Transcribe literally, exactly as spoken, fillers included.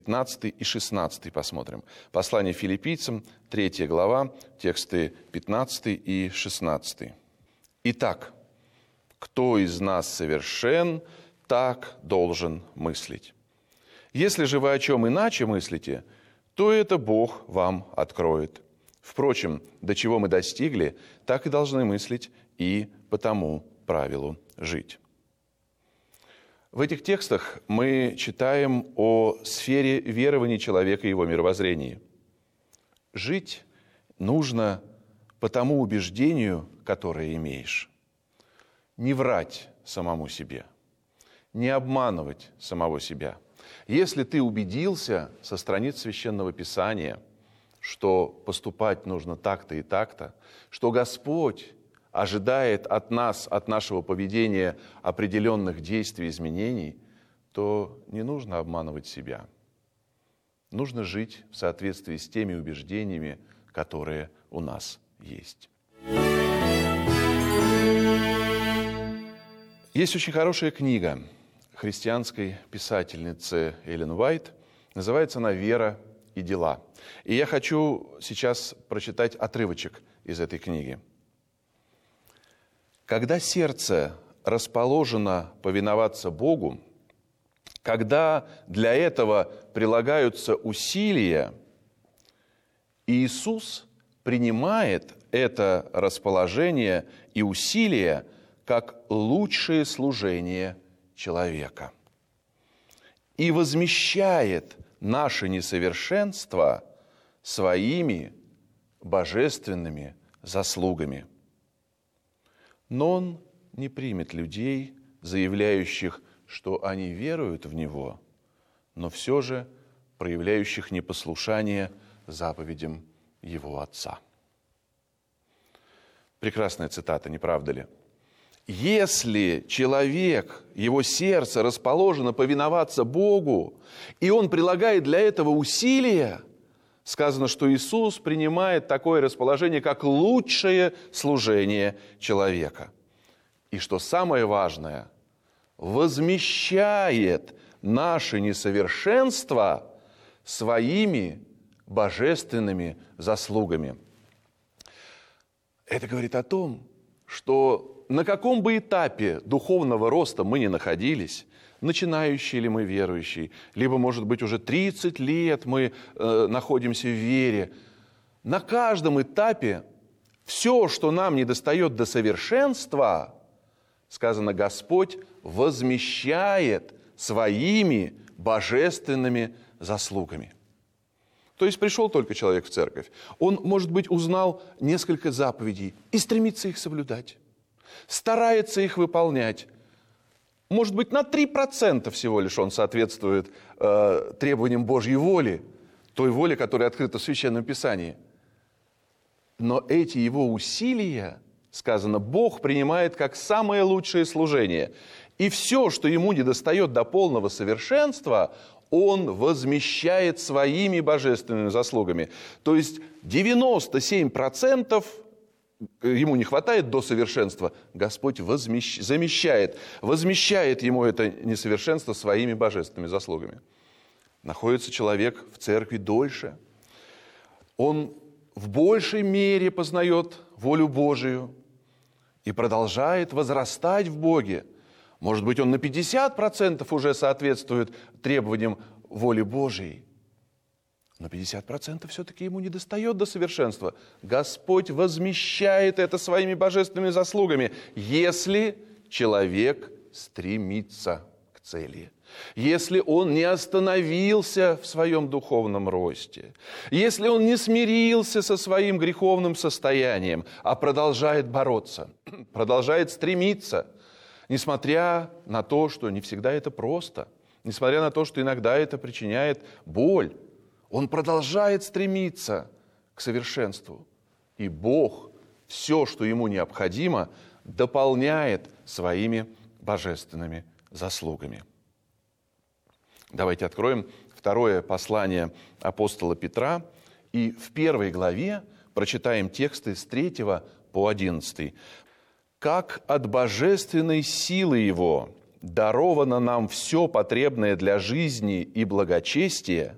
пятнадцатый и шестнадцатый посмотрим. Послание филиппийцам, третья глава, тексты пятнадцатый и шестнадцатый. «Итак, кто из нас совершен, так должен мыслить. Если же вы о чем иначе мыслите, то это Бог вам откроет. Впрочем, до чего мы достигли, так и должны мыслить и по тому правилу жить». В этих текстах мы читаем о сфере верования человека и его мировоззрении. Жить нужно по тому убеждению, которое имеешь. Не врать самому себе, не обманывать самого себя. Если ты убедился со страниц Священного Писания, что поступать нужно так-то и так-то, что Господь ожидает от нас, от нашего поведения определенных действий, изменений, то не нужно обманывать себя. Нужно жить в соответствии с теми убеждениями, которые у нас есть. Есть очень хорошая книга христианской писательницы Эллен Уайт. Называется она «Вера и дела». И я хочу сейчас прочитать отрывочек из этой книги. Когда сердце расположено повиноваться Богу, когда для этого прилагаются усилия, Иисус принимает это расположение и усилия как лучшее служение человека и возмещает наше несовершенство своими божественными заслугами. Но Он не примет людей, заявляющих, что они веруют в Него, но все же проявляющих непослушание заповедям Его Отца. Прекрасная цитата, не правда ли? Если человек, его сердце расположено повиноваться Богу, и он прилагает для этого усилия, сказано, что Иисус принимает такое расположение, как лучшее служение человека. И что самое важное, возмещает наше несовершенство своими божественными заслугами. Это говорит о том, что на каком бы этапе духовного роста мы ни находились, начинающие ли мы верующие, либо, может быть, уже тридцать лет мы э, находимся в вере, на каждом этапе все, что нам недостает до совершенства, сказано, Господь возмещает своими божественными заслугами. То есть пришел только человек в церковь, он, может быть, узнал несколько заповедей и стремится их соблюдать, старается их выполнять. Может быть, на три процента всего лишь он соответствует э, требованиям Божьей воли, той воле, которая открыта в Священном Писании. Но эти его усилия, сказано, Бог принимает как самое лучшее служение. И все, что ему недостает до полного совершенства, он возмещает своими божественными заслугами. То есть девяносто семь процентов ему не хватает до совершенства, Господь возмещ... замещает, возмещает ему это несовершенство своими божественными заслугами. Находится человек в церкви дольше, он в большей мере познает волю Божию и продолжает возрастать в Боге. Может быть, он на пятьдесят процентов уже соответствует требованиям воли Божией. Но пятьдесят процентов все-таки ему не достает до совершенства. Господь возмещает это своими божественными заслугами, если человек стремится к цели. Если он не остановился в своем духовном росте, если он не смирился со своим греховным состоянием, а продолжает бороться, продолжает стремиться, несмотря на то, что не всегда это просто, несмотря на то, что иногда это причиняет боль, он продолжает стремиться к совершенству. И Бог все, что ему необходимо, дополняет своими божественными заслугами. Давайте откроем второе послание апостола Петра. И в первой главе прочитаем тексты с третьего по одиннадцатый. «Как от божественной силы Его даровано нам все потребное для жизни и благочестия,